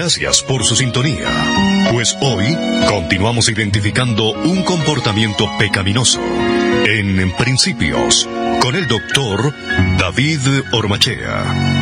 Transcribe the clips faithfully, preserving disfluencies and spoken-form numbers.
Gracias por su sintonía, pues hoy continuamos identificando un comportamiento pecaminoso en Principios con el doctor David Ormachea.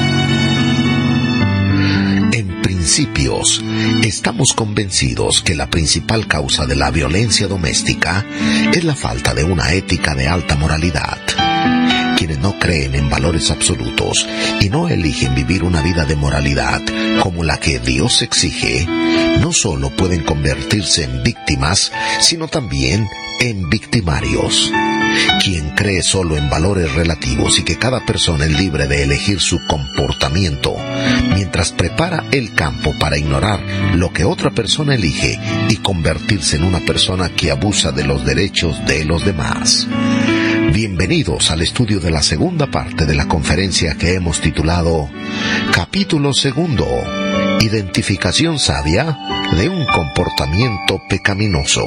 En Principios, estamos convencidos que la principal causa de la violencia doméstica es la falta de una ética de alta moralidad. Quienes no creen en valores absolutos y no eligen vivir una vida de moralidad como la que Dios exige, no solo pueden convertirse en víctimas, sino también en victimarios. Quien cree solo en valores relativos y que cada persona es libre de elegir su comportamiento, mientras prepara el campo para ignorar lo que otra persona elige y convertirse en una persona que abusa de los derechos de los demás. Bienvenidos al estudio de la segunda parte de la conferencia que hemos titulado Capítulo Segundo, Identificación sabia de un comportamiento pecaminoso.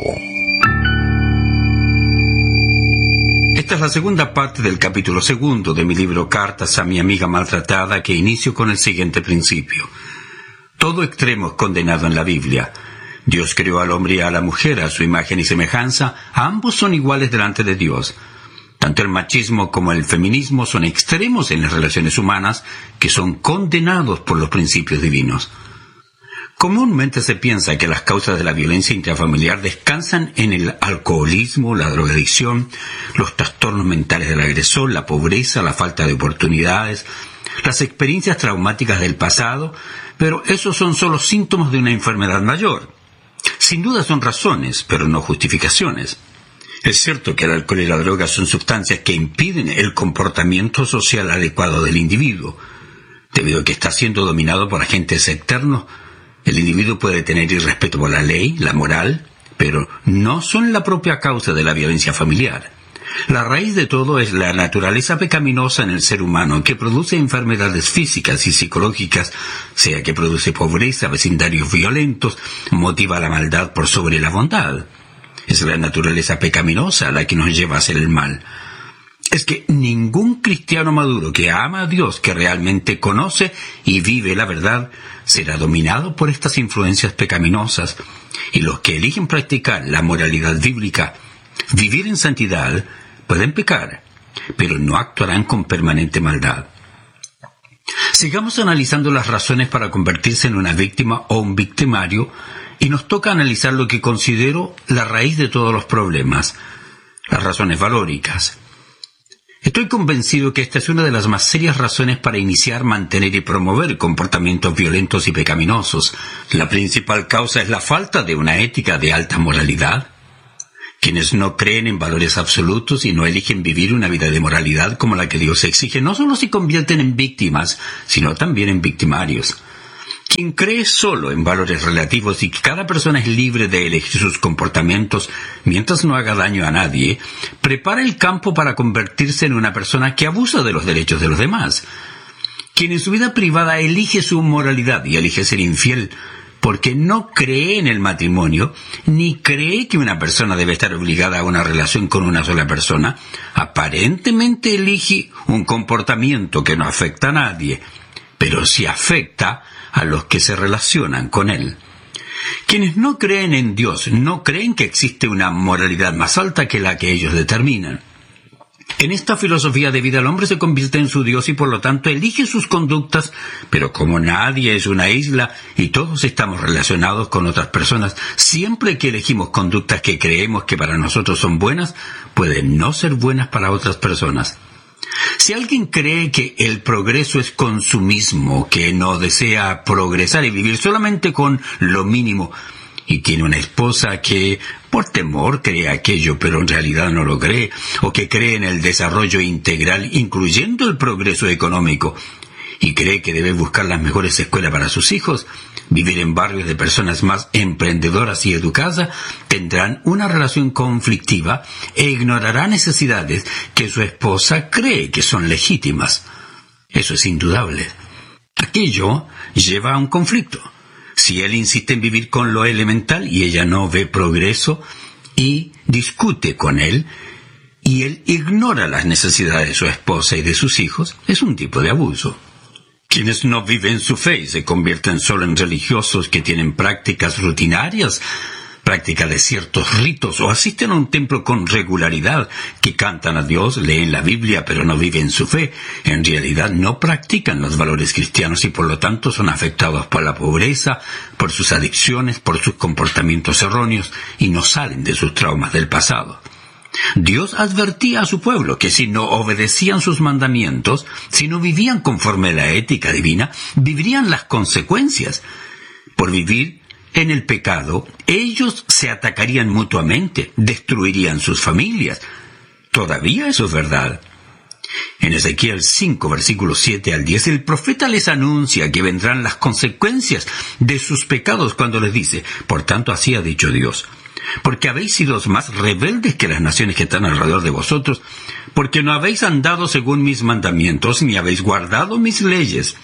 Esta es la segunda parte del capítulo segundo de mi libro Cartas a mi amiga maltratada, que inicio con el siguiente principio. Todo extremo es condenado en la Biblia. Dios creó al hombre y a la mujer a su imagen y semejanza. Ambos son iguales delante de Dios. Tanto el machismo como el feminismo son extremos en las relaciones humanas que son condenados por los principios divinos. Comúnmente se piensa que las causas de la violencia intrafamiliar descansan en el alcoholismo, la drogadicción, los trastornos mentales del agresor, la pobreza, la falta de oportunidades, las experiencias traumáticas del pasado, pero esos son solo síntomas de una enfermedad mayor. Sin duda son razones, pero no justificaciones. Es cierto que el alcohol y la droga son sustancias que impiden el comportamiento social adecuado del individuo. Debido a que está siendo dominado por agentes externos, el individuo puede tener irrespeto por la ley, la moral, pero no son la propia causa de la violencia familiar. La raíz de todo es la naturaleza pecaminosa en el ser humano, que produce enfermedades físicas y psicológicas, sea que produce pobreza, vecindarios violentos, motiva la maldad por sobre la bondad. Es la naturaleza pecaminosa la que nos lleva a hacer el mal. Es que ningún cristiano maduro que ama a Dios, que realmente conoce y vive la verdad, será dominado por estas influencias pecaminosas. Y los que eligen practicar la moralidad bíblica, vivir en santidad, pueden pecar, pero no actuarán con permanente maldad. Sigamos analizando las razones para convertirse en una víctima o un victimario, y nos toca analizar lo que considero la raíz de todos los problemas, las razones valóricas. Estoy convencido que esta es una de las más serias razones para iniciar, mantener y promover comportamientos violentos y pecaminosos. La principal causa es la falta de una ética de alta moralidad. Quienes no creen en valores absolutos y no eligen vivir una vida de moralidad como la que Dios exige, no solo se convierten en víctimas, sino también en victimarios. Quien cree solo en valores relativos y que cada persona es libre de elegir sus comportamientos mientras no haga daño a nadie, prepara el campo para convertirse en una persona que abusa de los derechos de los demás. Quien en su vida privada elige su moralidad y elige ser infiel porque no cree en el matrimonio, ni cree que una persona debe estar obligada a una relación con una sola persona, aparentemente elige un comportamiento que no afecta a nadie, pero sí afecta a los que se relacionan con él. Quienes no creen en Dios no creen que existe una moralidad más alta que la que ellos determinan. En esta filosofía de vida el hombre se convierte en su Dios y por lo tanto elige sus conductas, pero como nadie es una isla y todos estamos relacionados con otras personas, siempre que elegimos conductas que creemos que para nosotros son buenas, pueden no ser buenas para otras personas. Si alguien cree que el progreso es consumismo, que no desea progresar y vivir solamente con lo mínimo, y tiene una esposa que por temor cree aquello pero en realidad no lo cree, o que cree en el desarrollo integral incluyendo el progreso económico, y cree que debe buscar las mejores escuelas para sus hijos, vivir en barrios de personas más emprendedoras y educadas, tendrán una relación conflictiva e ignorará necesidades que su esposa cree que son legítimas. Eso es indudable. Aquello lleva a un conflicto. Si él insiste en vivir con lo elemental y ella no ve progreso y discute con él, y él ignora las necesidades de su esposa y de sus hijos, es un tipo de abuso. Quienes no viven su fe y se convierten solo en religiosos que tienen prácticas rutinarias, práctica de ciertos ritos o asisten a un templo con regularidad, que cantan a Dios, leen la Biblia pero no viven su fe, en realidad no practican los valores cristianos y por lo tanto son afectados por la pobreza, por sus adicciones, por sus comportamientos erróneos y no salen de sus traumas del pasado. Dios advertía a su pueblo que si no obedecían sus mandamientos, si no vivían conforme a la ética divina, vivirían las consecuencias. Por vivir en el pecado, ellos se atacarían mutuamente, destruirían sus familias. Todavía eso es verdad. En Ezequiel cinco, versículos siete al diez, el profeta les anuncia que vendrán las consecuencias de sus pecados cuando les dice: por tanto, así ha dicho Dios, porque habéis sido más rebeldes que las naciones que están alrededor de vosotros, porque no habéis andado según mis mandamientos, ni habéis guardado mis leyes,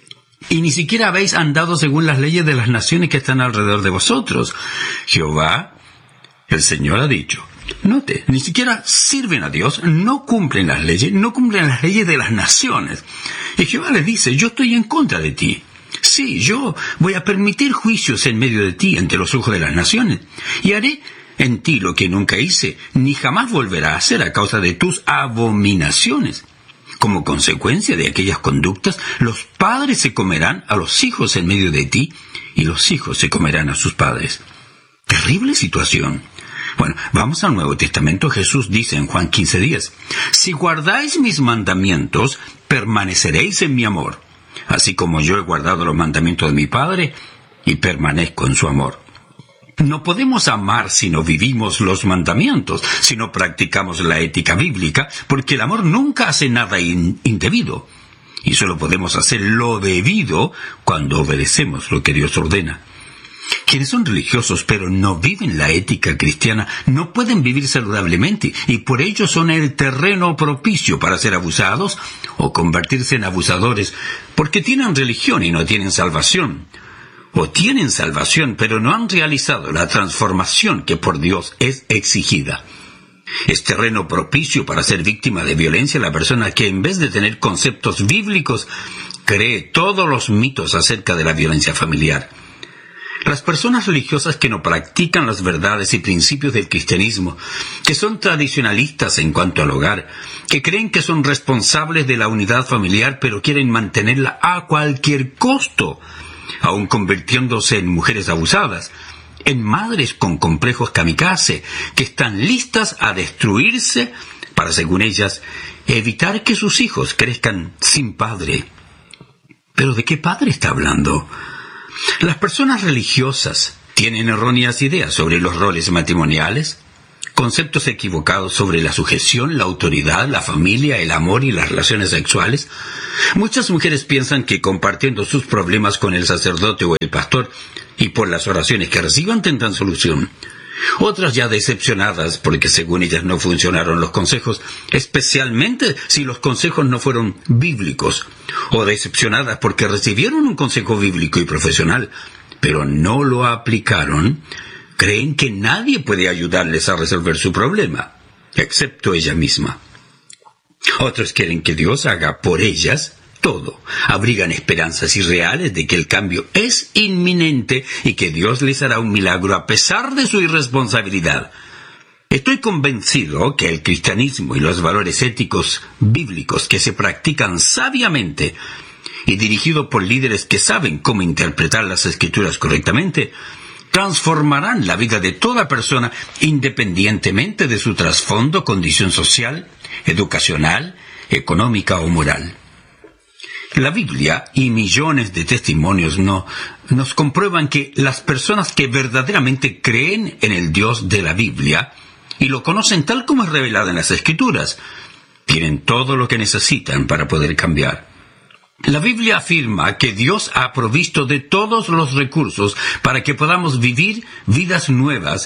y ni siquiera habéis andado según las leyes de las naciones que están alrededor de vosotros. Jehová, el Señor, ha dicho. Note, ni siquiera sirven a Dios, no cumplen las leyes, no cumplen las leyes de las naciones. Y Jehová les dice: yo estoy en contra de ti. Sí, yo voy a permitir juicios en medio de ti ante los ojos de las naciones, y haré en ti lo que nunca hice, ni jamás volverá a hacer a causa de tus abominaciones. Como consecuencia de aquellas conductas, los padres se comerán a los hijos en medio de ti, y los hijos se comerán a sus padres. Terrible situación. Bueno, vamos al Nuevo Testamento. Jesús dice en Juan quince diez, si guardáis mis mandamientos, permaneceréis en mi amor, así como yo he guardado los mandamientos de mi Padre y permanezco en su amor. No podemos amar si no vivimos los mandamientos, si no practicamos la ética bíblica, porque el amor nunca hace nada in- indebido. Y solo podemos hacer lo debido cuando obedecemos lo que Dios ordena. Quienes son religiosos pero no viven la ética cristiana no pueden vivir saludablemente y por ello son el terreno propicio para ser abusados o convertirse en abusadores, porque tienen religión y no tienen salvación. O tienen salvación pero no han realizado la transformación que por Dios es exigida. Es terreno propicio para ser víctima de violencia la persona que en vez de tener conceptos bíblicos cree todos los mitos acerca de la violencia familiar. Las personas religiosas que no practican las verdades y principios del cristianismo, que son tradicionalistas en cuanto al hogar, que creen que son responsables de la unidad familiar pero quieren mantenerla a cualquier costo, aun convirtiéndose en mujeres abusadas, en madres con complejos kamikaze, que están listas a destruirse para, según ellas, evitar que sus hijos crezcan sin padre. ¿Pero de qué padre está hablando? Las personas religiosas tienen erróneas ideas sobre los roles matrimoniales, conceptos equivocados sobre la sujeción, la autoridad, la familia, el amor y las relaciones sexuales. Muchas mujeres piensan que compartiendo sus problemas con el sacerdote o el pastor y por las oraciones que reciban tendrán solución. Otras ya decepcionadas porque según ellas no funcionaron los consejos, especialmente si los consejos no fueron bíblicos, o decepcionadas porque recibieron un consejo bíblico y profesional, pero no lo aplicaron, creen que nadie puede ayudarles a resolver su problema, excepto ella misma. Otros quieren que Dios haga por ellas todo. Abrigan esperanzas irreales de que el cambio es inminente y que Dios les hará un milagro a pesar de su irresponsabilidad. Estoy convencido que el cristianismo y los valores éticos bíblicos que se practican sabiamente y dirigidos por líderes que saben cómo interpretar las Escrituras correctamente, transformarán la vida de toda persona independientemente de su trasfondo, condición social, educacional, económica o moral. La Biblia y millones de testimonios no, nos comprueban que las personas que verdaderamente creen en el Dios de la Biblia y lo conocen tal como es revelado en las Escrituras, tienen todo lo que necesitan para poder cambiar. La Biblia afirma que Dios ha provisto de todos los recursos para que podamos vivir vidas nuevas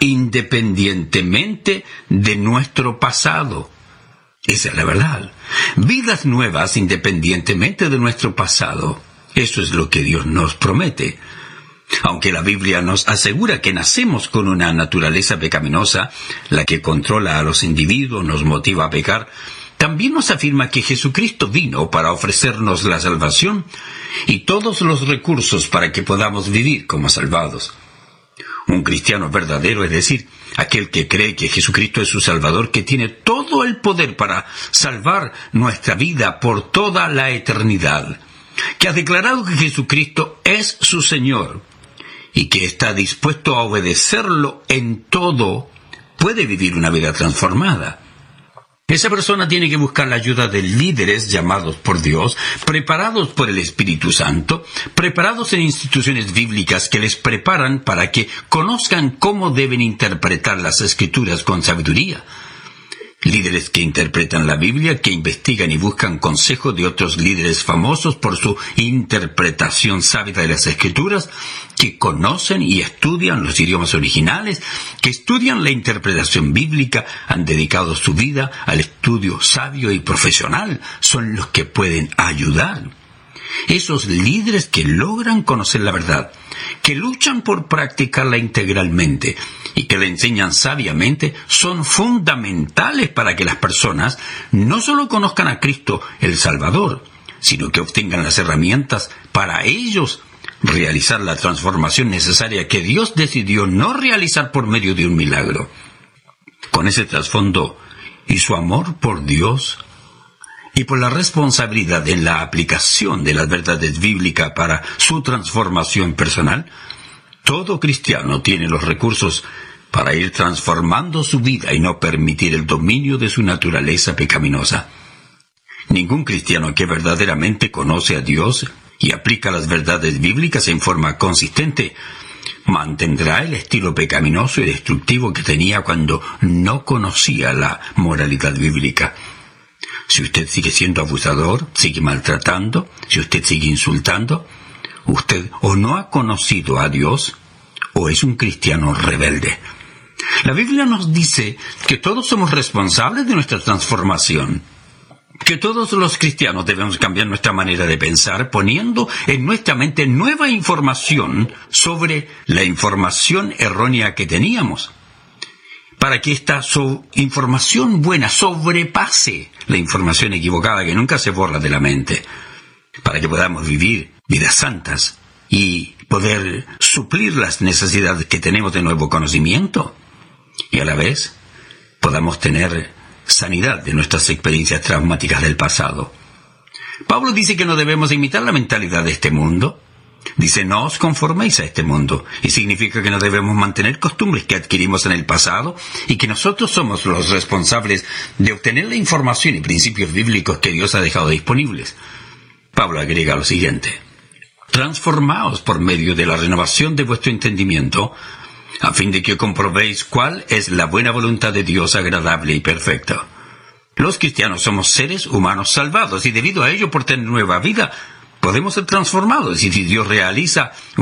independientemente de nuestro pasado. Esa es la verdad. Vidas nuevas independientemente de nuestro pasado. Eso es lo que Dios nos promete. Aunque la Biblia nos asegura que nacemos con una naturaleza pecaminosa, la que controla a los individuos, nos motiva a pecar, también nos afirma que Jesucristo vino para ofrecernos la salvación y todos los recursos para que podamos vivir como salvados. Un cristiano verdadero, es decir, aquel que cree que Jesucristo es su Salvador, que tiene todo el poder para salvar nuestra vida por toda la eternidad, que ha declarado que Jesucristo es su Señor y que está dispuesto a obedecerlo en todo, puede vivir una vida transformada. Esa persona tiene que buscar la ayuda de líderes llamados por Dios, preparados por el Espíritu Santo, preparados en instituciones bíblicas que les preparan para que conozcan cómo deben interpretar las Escrituras con sabiduría. Líderes que interpretan la Biblia, que investigan y buscan consejo de otros líderes famosos por su interpretación sabia de las Escrituras, que conocen y estudian los idiomas originales, que estudian la interpretación bíblica, han dedicado su vida al estudio sabio y profesional, son los que pueden ayudar. Esos líderes que logran conocer la verdad, que luchan por practicarla integralmente y que la enseñan sabiamente, son fundamentales para que las personas no solo conozcan a Cristo el Salvador, sino que obtengan las herramientas para ellos realizar la transformación necesaria que Dios decidió no realizar por medio de un milagro. Con ese trasfondo y su amor por Dios y por la responsabilidad en la aplicación de las verdades bíblicas para su transformación personal, todo cristiano tiene los recursos para ir transformando su vida y no permitir el dominio de su naturaleza pecaminosa. Ningún cristiano que verdaderamente conoce a Dios y aplica las verdades bíblicas en forma consistente mantendrá el estilo pecaminoso y destructivo que tenía cuando no conocía la moralidad bíblica. Si usted sigue siendo abusador, sigue maltratando, si usted sigue insultando, usted o no ha conocido a Dios o es un cristiano rebelde. La Biblia nos dice que todos somos responsables de nuestra transformación, que todos los cristianos debemos cambiar nuestra manera de pensar poniendo en nuestra mente nueva información sobre la información errónea que teníamos, para que esta so- información buena sobrepase la información equivocada que nunca se borra de la mente, para que podamos vivir vidas santas y poder suplir las necesidades que tenemos de nuevo conocimiento y a la vez podamos tener sanidad de nuestras experiencias traumáticas del pasado. Pablo dice que no debemos imitar la mentalidad de este mundo. Dice, no os conforméis a este mundo, y significa que no debemos mantener costumbres que adquirimos en el pasado y que nosotros somos los responsables de obtener la información y principios bíblicos que Dios ha dejado disponibles. Pablo agrega lo siguiente: transformaos por medio de la renovación de vuestro entendimiento, a fin de que comprobéis cuál es la buena voluntad de Dios agradable y perfecta. Los cristianos somos seres humanos salvados y debido a ello, por tener nueva vida, podemos ser transformados, y si Dios realiza